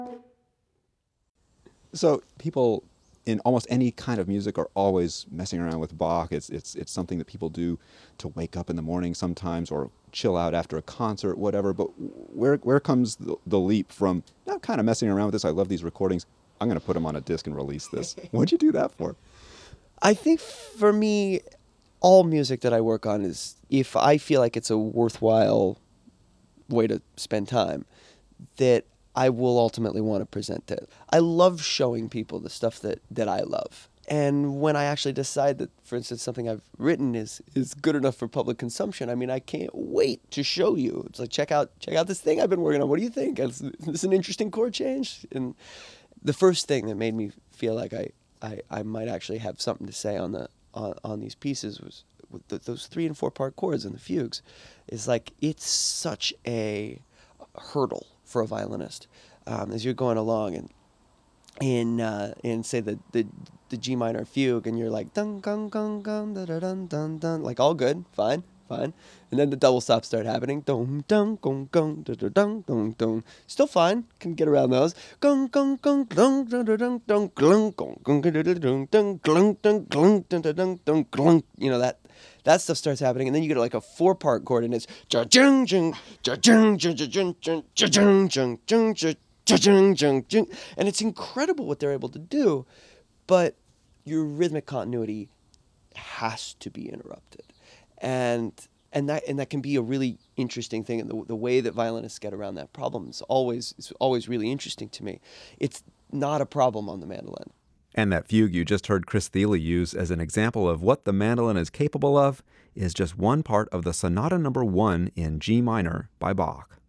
So people in almost any kind of music are always messing around with Bach. It's something that people do to wake up in the morning sometimes, or chill out after a concert, whatever. But where comes the leap from not kind of messing around with this? I love these recordings. I'm going to put them on a disc and release this. What'd you do that for? I think for me, all music that I work on is, if I feel like it's a worthwhile way to spend time, that I will ultimately want to present it. I love showing people the stuff that I love. And when I actually decide that, for instance, something I've written is good enough for public consumption, I mean, I can't wait to show you. It's like, check out this thing I've been working on. What do you think? Is this an interesting chord change? And the first thing that made me feel like I might actually have something to say on these pieces was with those 3 and 4 part chords and the fugues. Is like, it's such a hurdle for a violinist as you're going along and in say the G minor fugue, and you're like dun dun dun dun dun dun dun dun, like all good, fine, and then the double stops start happening, dun dun dun dun dun dun dun dun, still fine, can get around those, dun dun dun dun dun dun dun dun dun dun dun dun dun, you know, that stuff starts happening, and then you get like a 4-part chord, and it's ja-jung jung ja-jung jung ja-jung jung ja-jung jung jung ja-jung jung jung, and it's incredible what they're able to do, but your rhythmic continuity has to be interrupted, and that can be a really interesting thing, and the way that violinists get around that problem is always really interesting to me. It's not a problem on the mandolin. And that fugue you just heard Chris Thile use as an example of what the mandolin is capable of is just one part of the Sonata No. 1 in G minor by Bach.